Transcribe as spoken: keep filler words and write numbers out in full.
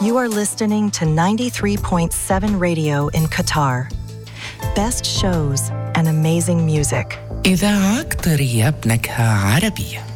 You are listening to ninety-three point seven radio in Qatar. Best shows and amazing music. إذاعة طرية بنكهة عربية.